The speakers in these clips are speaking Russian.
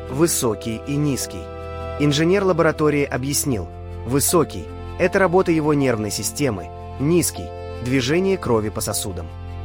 высокий и низкий. Инженер лаборатории объяснил: высокий – это работа его нервной системы, низкий – движение крови по сосудам.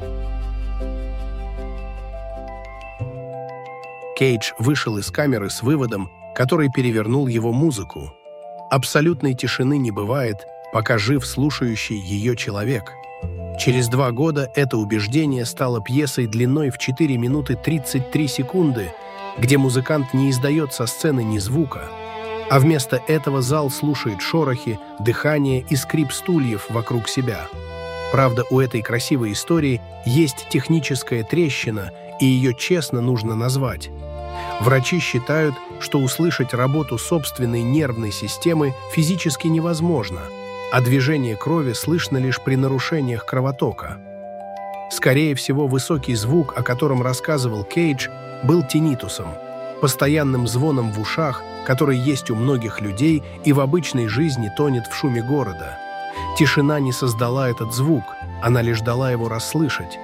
Кейдж вышел из камеры с выводом, который перевернул его музыку. Абсолютной тишины не бывает, пока жив слушающий ее человек. Через 2 года это убеждение стало пьесой длиной в 4 минуты 33 секунды, где музыкант не издает со сцены ни звука, а вместо этого зал слушает шорохи, дыхание и скрип стульев вокруг себя. Правда, у этой красивой истории есть техническая трещина, и ее честно нужно назвать. Врачи считают, что услышать работу собственной нервной системы физически невозможно, а движение крови слышно лишь при нарушениях кровотока. Скорее всего, высокий звук, о котором рассказывал Кейдж, был тинитусом, постоянным звоном в ушах, который есть у многих людей и в обычной жизни тонет в шуме города. Тишина не создала этот звук, она лишь дала его расслышать.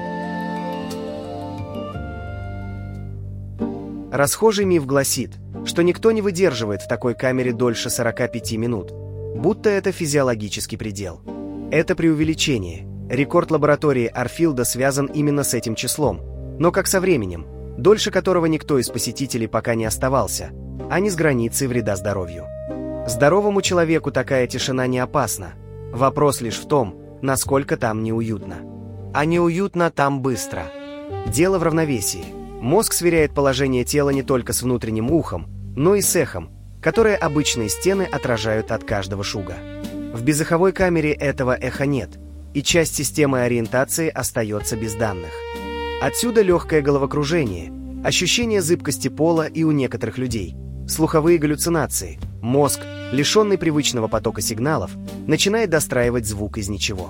Расхожий миф гласит, что никто не выдерживает в такой камере дольше 45 минут, будто это физиологический предел. Это преувеличение. Рекорд лаборатории Арфилда связан именно с этим числом, но как со временем, дольше которого никто из посетителей пока не оставался, а не с границей вреда здоровью. Здоровому человеку такая тишина не опасна. Вопрос лишь в том, насколько там неуютно. А неуютно там быстро. Дело в равновесии. Мозг сверяет положение тела не только с внутренним ухом, но и с эхом, которое обычные стены отражают от каждого шуга. В безэховой камере этого эха нет, и часть системы ориентации остается без данных. Отсюда легкое головокружение, ощущение зыбкости пола и у некоторых людей, слуховые галлюцинации. Мозг, лишенный привычного потока сигналов, начинает достраивать звук из ничего.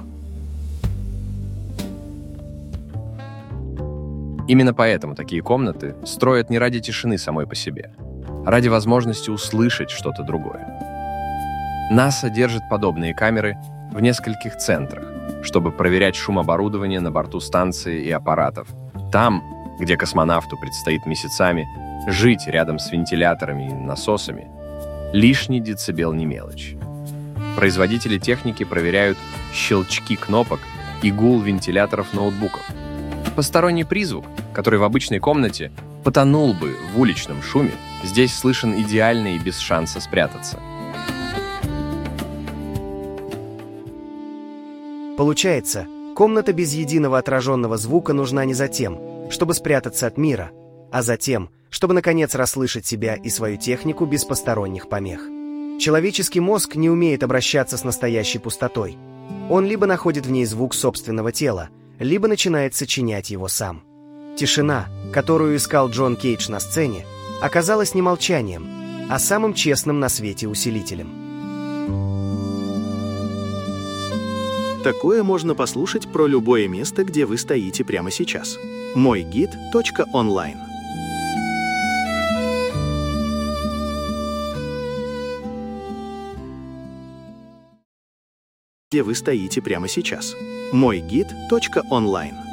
Именно поэтому такие комнаты строят не ради тишины самой по себе, а ради возможности услышать что-то другое. НАСА держит подобные камеры в нескольких центрах, чтобы проверять шум оборудования на борту станции и аппаратов. Там, где космонавту предстоит месяцами жить рядом с вентиляторами и насосами, лишний децибел не мелочь. Производители техники проверяют щелчки кнопок и гул вентиляторов ноутбуков. Посторонний призвук, который в обычной комнате потонул бы в уличном шуме, здесь слышен идеально и без шанса спрятаться. Получается, комната без единого отраженного звука нужна не за тем, чтобы спрятаться от мира, а за тем, чтобы наконец расслышать себя и свою технику без посторонних помех. Человеческий мозг не умеет обращаться с настоящей пустотой. Он либо находит в ней звук собственного тела, либо начинает сочинять его сам. Тишина, которую искал Джон Кейдж на сцене, оказалась не молчанием, а самым честным на свете усилителем. Такое можно послушать про любое место, где вы стоите прямо сейчас. MойГид.онлайн. Где вы стоите прямо сейчас. MойГид.онлайн.